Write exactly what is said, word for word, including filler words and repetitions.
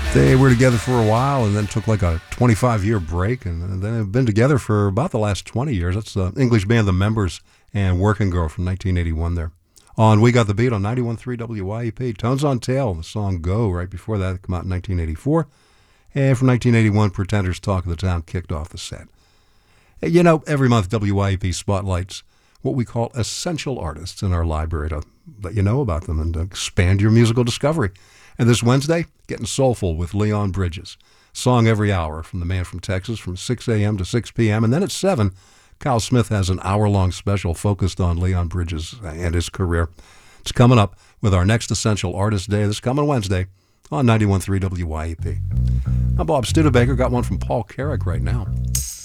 They were together for a while and then took like a twenty-five year break, and then have been together for about the last twenty years. That's the English band The Members and Working Girl from nineteen eighty-one there. On We Got the Beat on ninety-one point three W Y E P. Tones on Tail, the song Go, right before that, came out in nineteen eighty-four. And from nineteen eighty-one, Pretenders' Talk of the Town kicked off the set. You know, every month W Y E P spotlights what we call essential artists in our library to let you know about them and to expand your musical discovery. And this Wednesday, getting soulful with Leon Bridges. Song every hour from the man from Texas from six a.m. to six p.m. And then at seven, Kyle Smith has an hour-long special focused on Leon Bridges and his career. It's coming up with our next Essential Artist Day this coming Wednesday on ninety-one point three W Y E P. I'm Bob Studebaker. Got one from Paul Carrick right now.